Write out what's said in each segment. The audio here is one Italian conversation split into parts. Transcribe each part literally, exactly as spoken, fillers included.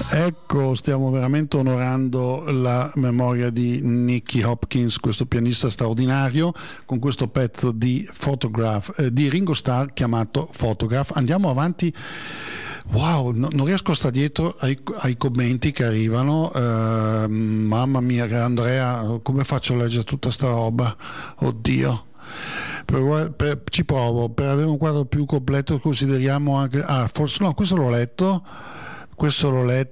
Ecco, stiamo veramente onorando la memoria di Nicky Hopkins, questo pianista straordinario, con questo pezzo di Photograph, eh, di Ringo Starr chiamato Photograph. Andiamo avanti. Wow, no, non riesco a stare dietro ai, ai commenti che arrivano. Uh, mamma mia, Andrea, come faccio a leggere tutta sta roba? Oddio. Per, per, ci provo. Per avere un quadro più completo consideriamo anche... Ah, forse no, questo l'ho letto. Questo l'ho letto.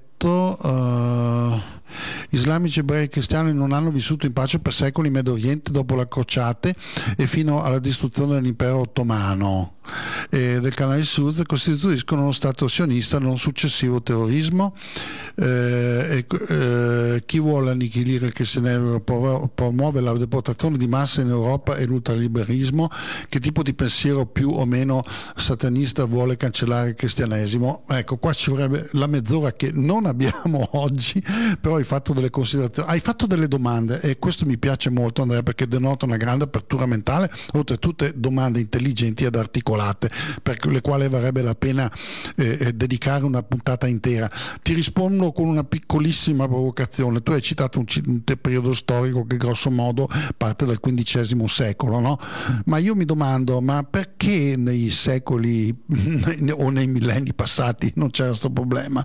Uh, islamici, ebrei e cristiani non hanno vissuto in pace per secoli in Medio Oriente dopo le crociate e fino alla distruzione dell'impero ottomano e del canale di Suez, costituiscono uno stato sionista non successivo terrorismo. Eh, e, eh, chi vuole annichilire il cristianesimo promuove la deportazione di massa in Europa e l'ultraliberismo. Che tipo di pensiero più o meno satanista vuole cancellare il cristianesimo? Ecco, qua ci vorrebbe la mezz'ora che non abbiamo oggi, però hai fatto delle considerazioni, hai fatto delle domande e questo mi piace molto, Andrea, perché denota una grande apertura mentale, oltre a tutte domande intelligenti ed articolate per le quali varrebbe la pena eh, dedicare una puntata intera. Ti rispondo con una piccolissima provocazione. Tu hai citato un, un periodo storico che grosso modo parte dal quindicesimo secolo, no? Ma io mi domando, ma perché nei secoli o nei millenni passati non c'era questo problema?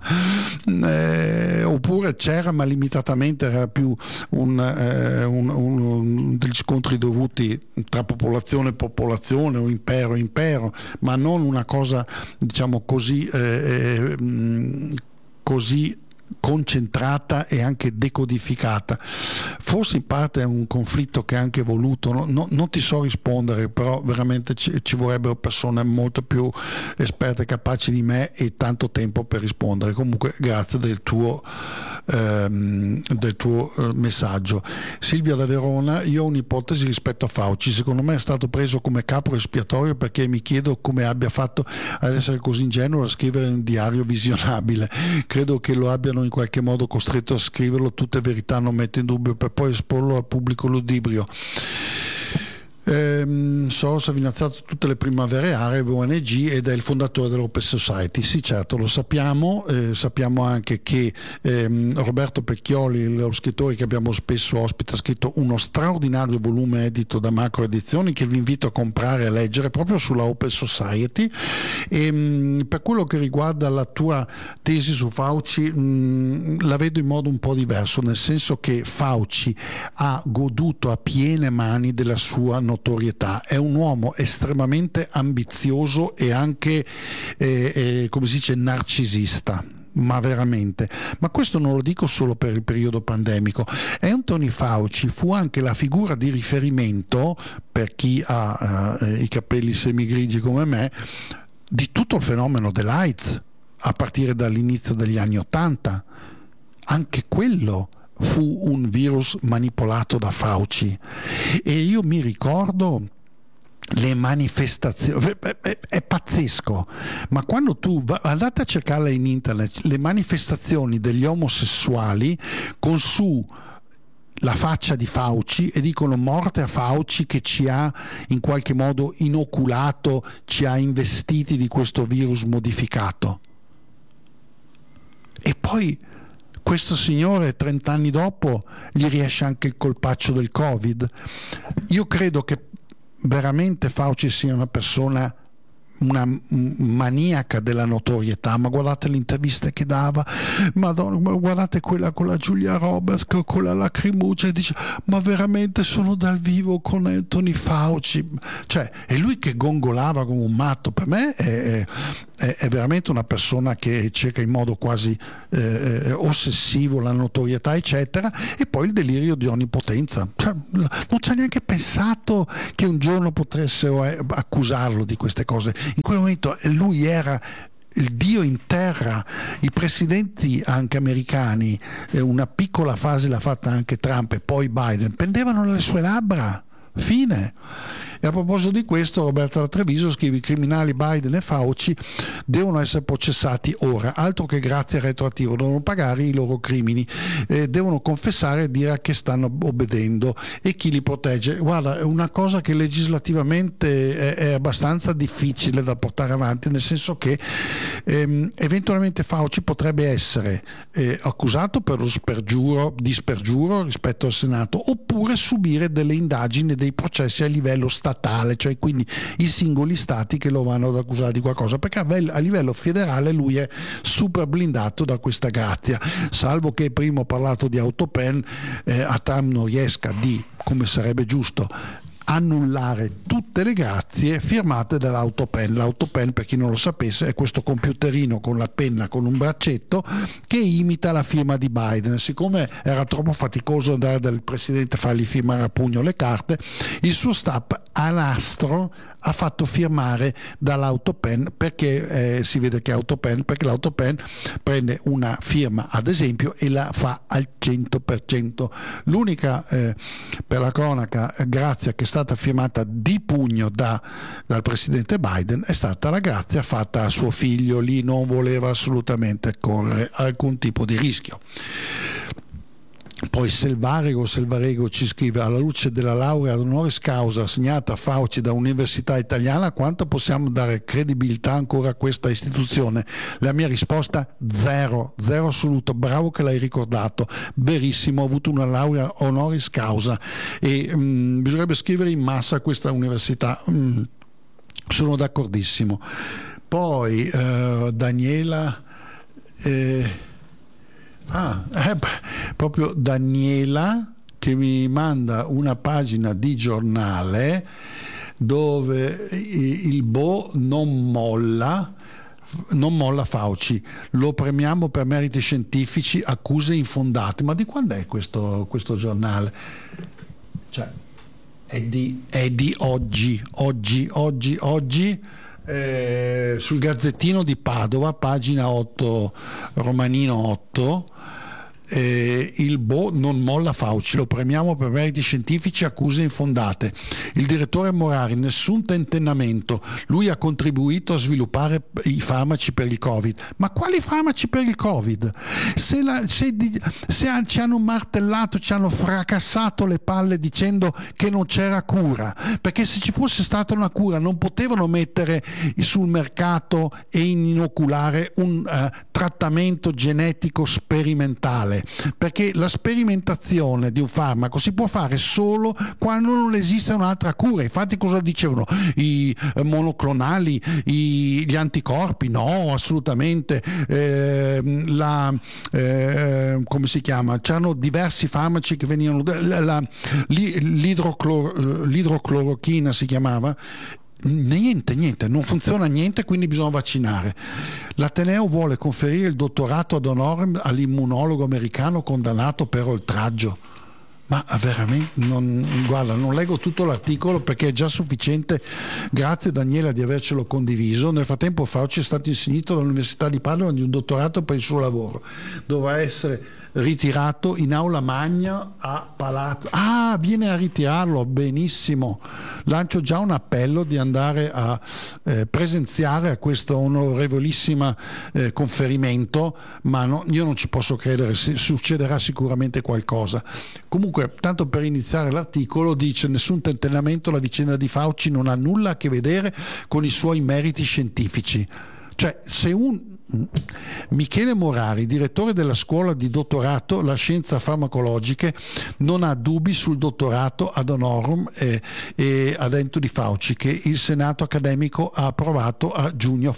Eh, oppure c'era, ma limitatamente, era più un, eh, un, un, degli scontri dovuti tra popolazione e popolazione o impero e impero, ma non una cosa, diciamo così, eh, così concentrata e anche decodificata. Forse in parte è un conflitto che è anche voluto, no? No, non ti so rispondere, però veramente ci, ci vorrebbero persone molto più esperte e capaci di me e tanto tempo per rispondere. Comunque grazie del tuo ehm, del tuo eh, messaggio. Silvia da Verona: io ho un'ipotesi rispetto a Fauci, secondo me è stato preso come capro espiatorio perché mi chiedo come abbia fatto ad essere così ingenuo a scrivere un diario visionabile. Credo che lo abbiano in qualche modo costretto a scriverlo, tutte verità non metto in dubbio, per poi esporlo al pubblico ludibrio. Ehm, Soros ha finanziato tutte le primavere arabe, O N G, ed è il fondatore dell'Open Society. Sì, certo, lo sappiamo. Eh, sappiamo anche che ehm, Roberto Pecchioli, lo scrittore che abbiamo spesso ospite, ha scritto uno straordinario volume edito da Macro Edizioni che vi invito a comprare e a leggere proprio sulla Open Society. E, mh, per quello che riguarda la tua tesi su Fauci, mh, la vedo in modo un po' diverso, nel senso che Fauci ha goduto a piene mani della sua notorietà. È un uomo estremamente ambizioso e anche eh, eh, come si dice, narcisista, ma veramente. Ma questo non lo dico solo per il periodo pandemico. Anthony Fauci fu anche la figura di riferimento, per chi ha uh, i capelli semigrigi come me, di tutto il fenomeno dell'AIDS a partire dall'inizio degli anni Ottanta. Anche quello fu un virus manipolato da Fauci, e io mi ricordo le manifestazioni, è, è, è pazzesco, ma quando tu va, andate a cercarle in internet, le manifestazioni degli omosessuali con su la faccia di Fauci e dicono morte a Fauci che ci ha in qualche modo inoculato, ci ha investiti di questo virus modificato. E poi questo signore trent'anni dopo gli riesce anche il colpaccio del Covid. Io credo che veramente Fauci sia una persona, una maniaca della notorietà, ma guardate le interviste che dava, Madonna, guardate quella con la Giulia Roberts con la lacrimuccia e dice ma veramente sono dal vivo con Anthony Fauci, cioè è lui che gongolava come un matto. Per me è, è, è veramente una persona che cerca in modo quasi eh, ossessivo la notorietà eccetera, e poi il delirio di onnipotenza, cioè, non ci ha neanche pensato che un giorno potessero accusarlo di queste cose. In quel momento lui era il dio in terra. I presidenti anche americani, una piccola fase l'ha fatta anche Trump e poi Biden, pendevano dalle sue labbra, fine. E a proposito di questo, Roberta da Treviso scrive: i criminali Biden e Fauci devono essere processati ora, altro che grazie retroattivo, devono pagare i loro crimini, eh, devono confessare e dire a che stanno obbedendo e chi li protegge. Guarda, è una cosa che legislativamente è, è abbastanza difficile da portare avanti, nel senso che ehm, eventualmente Fauci potrebbe essere eh, accusato per lo spergiuro, di spergiuro rispetto al Senato, oppure subire delle indagini, dei processi a livello statale, cioè quindi i singoli stati che lo vanno ad accusare di qualcosa, perché a livello federale lui è super blindato da questa grazia, salvo che prima ho parlato di autopen, eh, a Trump non riesca di, come sarebbe giusto, annullare tutte le grazie firmate dall'autopen. L'autopen, per chi non lo sapesse, è questo computerino con la penna con un braccetto che imita la firma di Biden. Siccome era troppo faticoso andare dal presidente a fargli firmare a pugno le carte, il suo staff a nastro ha fatto firmare dall'autopen, perché eh, si vede che è autopen, perché l'autopen prende una firma ad esempio e la fa al cento per cento. L'unica eh, per la cronaca grazia che è stata firmata di pugno da, dal presidente Biden è stata la grazia fatta a suo figlio, lì non voleva assolutamente correre alcun tipo di rischio. Poi Selvarego Selvarego ci scrive: alla luce della laurea ad honoris causa assegnata a Fauci da Università Italiana, quanto possiamo dare credibilità ancora a questa istituzione? La mia risposta: zero, zero assoluto. Bravo che l'hai ricordato, verissimo, ho avuto una laurea honoris causa e mh, bisognerebbe scrivere in massa a questa università, mh, sono d'accordissimo. Poi eh, Daniela eh, Ah, eh, proprio Daniela che mi manda una pagina di giornale dove il Bo non molla, non molla Fauci, lo premiamo per meriti scientifici, accuse infondate. Ma di quando è questo, questo giornale? Cioè, è di, è di oggi, oggi, oggi, oggi. Eh, sul Gazzettino di Padova, pagina otto, romanino otto, eh, il Bo non molla Fauci, lo premiamo per meriti scientifici, accuse infondate. Il direttore Morari: nessun tentennamento, lui ha contribuito a sviluppare i farmaci per il Covid. Ma quali farmaci per il Covid? Se, la, se, se ci hanno martellato, ci hanno fracassato le palle dicendo che non c'era cura, perché se ci fosse stata una cura non potevano mettere sul mercato e inoculare un uh, trattamento genetico sperimentale, perché la sperimentazione di un farmaco si può fare solo quando non esiste un'altra cura. Infatti cosa dicevano i monoclonali, i, gli anticorpi? No, assolutamente. Eh, la, eh, come si chiama? C'erano diversi farmaci che venivano, la, la, l'idroclor, l'idroclorochina si chiamava. Niente, niente, non funziona niente, quindi bisogna vaccinare. L'Ateneo vuole conferire il dottorato ad honorem all'immunologo americano condannato per oltraggio. Ma veramente, non, guarda, non leggo tutto l'articolo perché è già sufficiente. Grazie Daniela di avercelo condiviso. Nel frattempo Fauci è stato insignito dall'Università di Padova di un dottorato per il suo lavoro. Dovrà essere ritirato in aula magna a Palazzo. Ah, viene a ritirarlo, benissimo. Lancio già un appello di andare a eh, presenziare a questo onorevolissimo eh, conferimento, ma no, io non ci posso credere, si, succederà sicuramente qualcosa. Comunque, tanto per iniziare l'articolo, dice: nessun tentennamento, la vicenda di Fauci non ha nulla a che vedere con i suoi meriti scientifici. Cioè, se un Michele Morari, direttore della scuola di dottorato La Scienza Farmacologiche, non ha dubbi sul dottorato ad honorem e, e ad ento di Fauci che il Senato accademico ha approvato a giugno,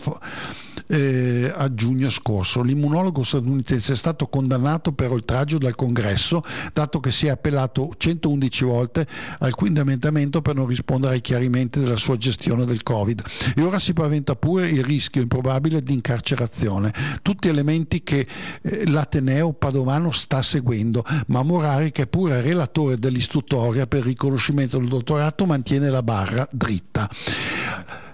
eh, a giugno scorso. L'immunologo statunitense è stato condannato per oltraggio dal Congresso, dato che si è appellato centoundici volte al quinto emendamento per non rispondere ai chiarimenti della sua gestione del Covid, e ora si paventa pure il rischio improbabile di incarcerazione. Tutti elementi che eh, l'Ateneo padovano sta seguendo, ma Morari, che è pure relatore dell'istruttoria per il riconoscimento del dottorato, mantiene la barra dritta.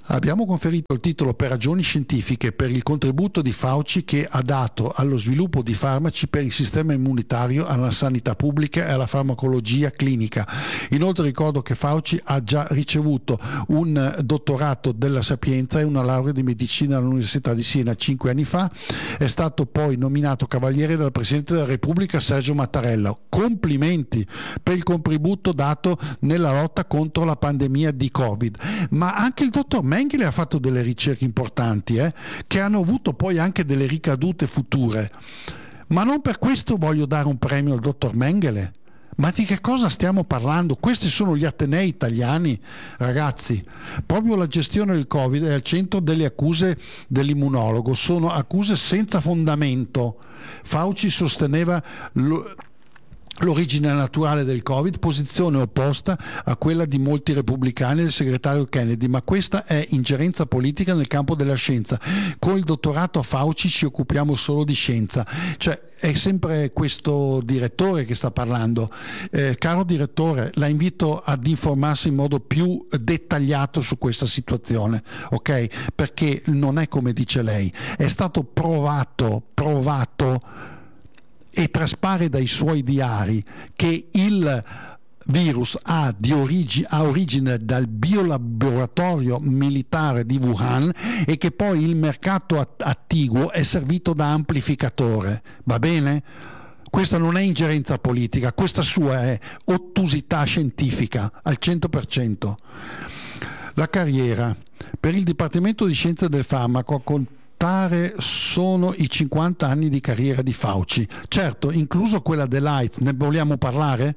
Abbiamo conferito il titolo per ragioni scientifiche per il contributo di Fauci che ha dato allo sviluppo di farmaci per il sistema immunitario, alla sanità pubblica e alla farmacologia clinica. Inoltre ricordo che Fauci ha già ricevuto un dottorato della Sapienza e una laurea di medicina all'Università di Siena cinque anni fa. È stato poi nominato cavaliere dal Presidente della Repubblica Sergio Mattarella. Complimenti per il contributo dato nella lotta contro la pandemia di Covid. Ma anche il dottor Mengele ha fatto delle ricerche importanti eh, che hanno avuto poi anche delle ricadute future, ma non per questo voglio dare un premio al dottor Mengele. Ma di che cosa stiamo parlando? Questi sono gli atenei italiani, ragazzi. Proprio la gestione del Covid è al centro delle accuse dell'immunologo, sono accuse senza fondamento. Fauci sosteneva lo l'origine naturale del Covid, posizione opposta a quella di molti repubblicani e del segretario Kennedy, ma questa è ingerenza politica nel campo della scienza. Con il dottorato a Fauci ci occupiamo solo di scienza, cioè è sempre questo direttore che sta parlando. Eh, caro direttore, la invito ad informarsi in modo più dettagliato su questa situazione, ok? Perché non è come dice lei, è stato provato, provato e traspare dai suoi diari che il virus ha, di origi, ha origine dal biolaboratorio militare di Wuhan e che poi il mercato attiguo è servito da amplificatore. Va bene? Questa non è ingerenza politica, questa sua è ottusità scientifica al cento per cento. La carriera. Per il Dipartimento di Scienze del Farmaco con sono i cinquanta anni di carriera di Fauci, certo, incluso quella dell'AIDS. Ne vogliamo parlare?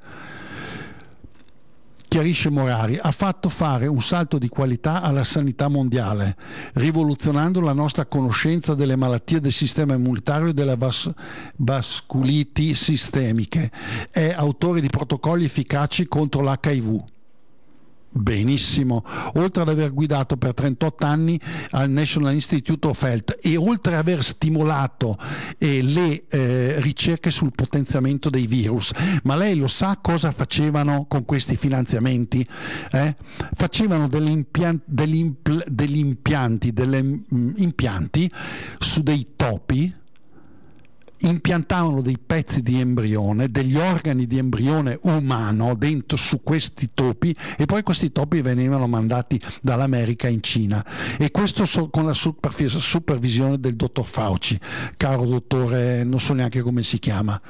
Chiarisce Morari, ha fatto fare un salto di qualità alla sanità mondiale, rivoluzionando la nostra conoscenza delle malattie del sistema immunitario e delle vas- vasculiti sistemiche. È autore di protocolli efficaci contro l'H I V. Benissimo, oltre ad aver guidato per trentotto anni al National Institute of Health e oltre ad aver stimolato eh, le eh, ricerche sul potenziamento dei virus. Ma lei lo sa cosa facevano con questi finanziamenti? Eh? Facevano degli, impian- degli, impl- degli impianti, delle, mh, impianti su dei topi, impiantavano dei pezzi di embrione, degli organi di embrione umano dentro su questi topi e poi questi topi venivano mandati dall'America in Cina, e questo so, con la supervisione del dottor Fauci, caro dottore, non so neanche come si chiama.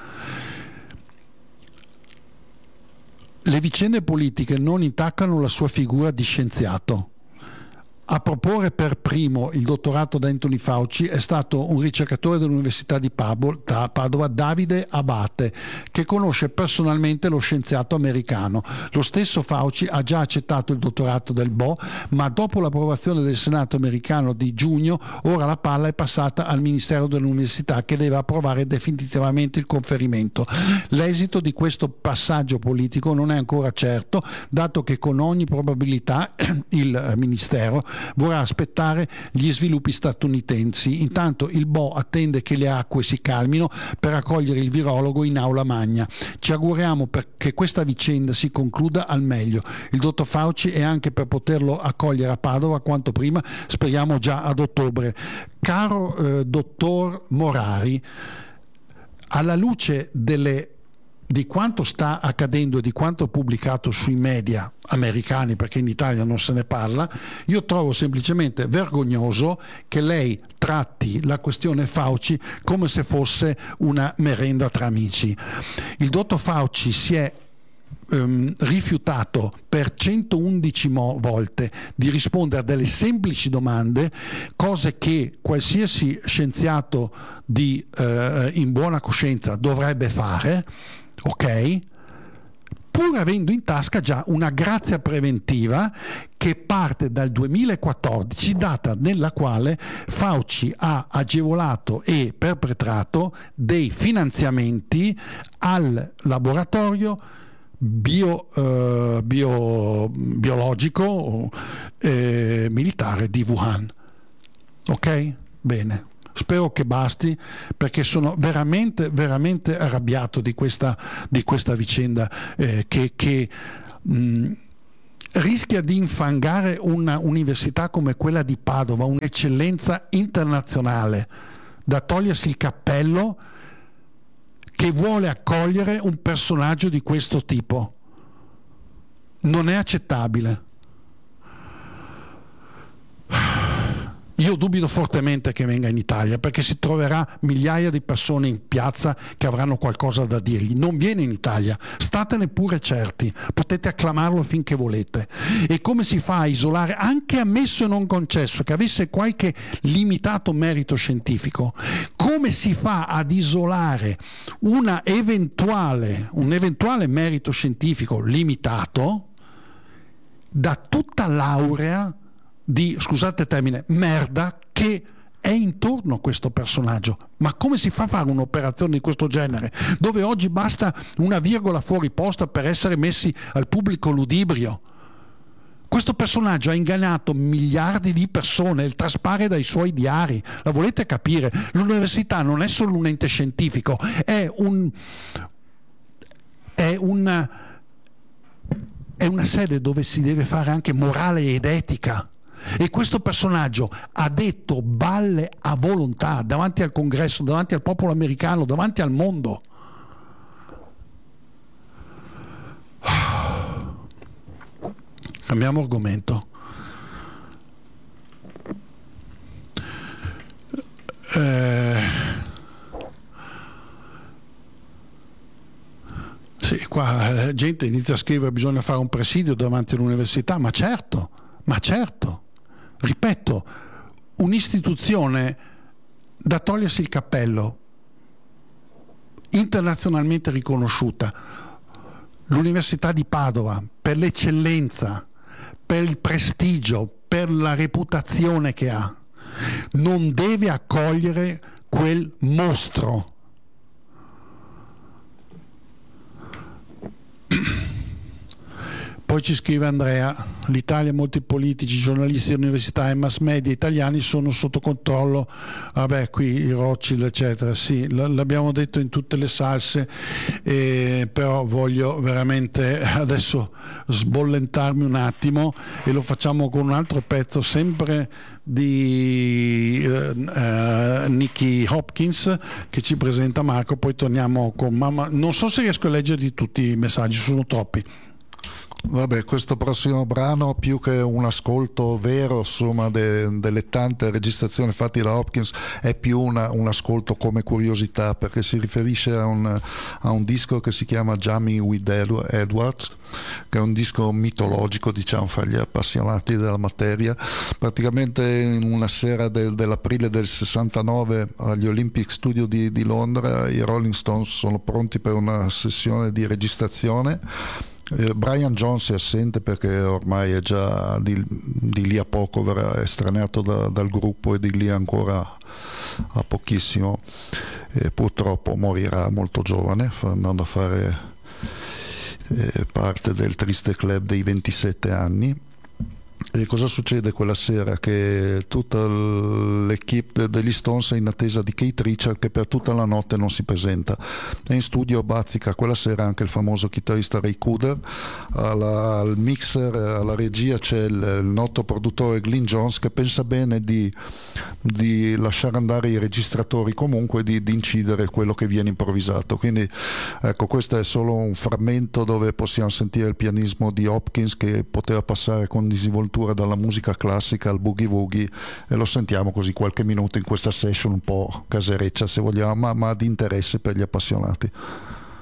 Le vicende politiche non intaccano la sua figura di scienziato. A proporre per primo il dottorato da Anthony Fauci è stato un ricercatore dell'Università di Padova, Davide Abate, che conosce personalmente lo scienziato americano. Lo stesso Fauci ha già accettato il dottorato del B O, ma dopo l'approvazione del Senato americano di giugno, ora la palla è passata al Ministero dell'Università, che deve approvare definitivamente il conferimento. L'esito di questo passaggio politico non è ancora certo, dato che con ogni probabilità il Ministero vorrà aspettare gli sviluppi statunitensi. Intanto il B O attende che le acque si calmino per accogliere il virologo in aula magna. Ci auguriamo che questa vicenda si concluda al meglio. Il dottor Fauci è anche per poterlo accogliere a Padova quanto prima, speriamo già ad ottobre. Caro eh, dottor Morari, alla luce delle di quanto sta accadendo e di quanto pubblicato sui media americani, perché in Italia non se ne parla, io trovo semplicemente vergognoso che lei tratti la questione Fauci come se fosse una merenda tra amici. Il dottor Fauci si è Um, rifiutato per centoundici mo- volte di rispondere a delle semplici domande, cose che qualsiasi scienziato di, uh, in buona coscienza dovrebbe fare, ok? Pur avendo in tasca già una grazia preventiva che parte dal duemilaquattordici, data nella quale Fauci ha agevolato e perpetrato dei finanziamenti al laboratorio Bio, eh, bio, biologico eh, militare di Wuhan. Ok? Bene. Spero che basti, perché sono veramente, veramente arrabbiato di questa, di questa vicenda eh, che, che mh, rischia di infangare una università come quella di Padova, un'eccellenza internazionale, da togliersi il cappello, che vuole accogliere un personaggio di questo tipo. Non è accettabile. Io dubito fortemente che venga in Italia, perché si troverà migliaia di persone in piazza che avranno qualcosa da dirgli. Non viene in Italia, statene pure certi, potete acclamarlo finché volete. E come si fa a isolare, anche ammesso e non concesso, che avesse qualche limitato merito scientifico, come si fa ad isolare una eventuale, un eventuale merito scientifico limitato da tutta laurea di, scusate il termine, merda che è intorno a questo personaggio? Ma come si fa a fare un'operazione di questo genere, dove oggi basta una virgola fuori posta per essere messi al pubblico ludibrio? Questo personaggio ha ingannato miliardi di persone, il traspare dai suoi diari. La volete capire? L'università non è solo un ente scientifico, è un è una è una sede dove si deve fare anche morale ed etica. E questo personaggio ha detto balle a volontà davanti al congresso, davanti al popolo americano, davanti al mondo. Cambiamo argomento. Eh, sì, qua la gente inizia a scrivere: bisogna fare un presidio davanti all'università. Ma certo, ma certo. Ripeto, un'istituzione da togliersi il cappello, internazionalmente riconosciuta, l'Università di Padova, per l'eccellenza, per il prestigio, per la reputazione che ha, non deve accogliere quel mostro. Poi ci scrive Andrea: l'Italia, molti politici, giornalisti, università e mass media italiani sono sotto controllo. Vabbè, qui i Rothschild eccetera, sì, l'abbiamo detto in tutte le salse, eh, però voglio veramente adesso sbollentarmi un attimo, e lo facciamo con un altro pezzo sempre di uh, uh, Nicky Hopkins che ci presenta Marco. Poi torniamo con mamma. Non so se riesco a leggerli tutti i messaggi, sono troppi. Vabbè, questo prossimo brano, più che un ascolto vero, insomma, de, delle tante registrazioni fatte da Hopkins, è più una, un ascolto come curiosità, perché si riferisce a un, a un disco che si chiama Jamming with Edwards, che è un disco mitologico, diciamo, fra gli appassionati della materia. Praticamente in una sera del, dell'aprile del sessantanove agli Olympic Studio di, di Londra i Rolling Stones sono pronti per una sessione di registrazione. Eh, Brian Jones è assente perché ormai è già di, di lì a poco verrà estraneato da, dal gruppo, e di lì ancora a pochissimo, e purtroppo morirà molto giovane andando a fare eh, parte del triste club dei ventisette anni. E cosa succede quella sera? Che tutta l'equipe degli Stones è in attesa di Keith Richards, che per tutta la notte non si presenta, e in studio bazzica quella sera anche il famoso chitarrista Ray Cooder. Alla, al mixer, alla regia c'è il, il noto produttore Glyn Johns, che pensa bene di, di lasciare andare i registratori, comunque di, di incidere quello che viene improvvisato. Quindi ecco, questo è solo un frammento dove possiamo sentire il pianismo di Hopkins, che poteva passare con disinvoltura dalla musica classica al boogie woogie, e lo sentiamo così qualche minuto in questa session un po' casereccia, se vogliamo, ma, ma di interesse per gli appassionati.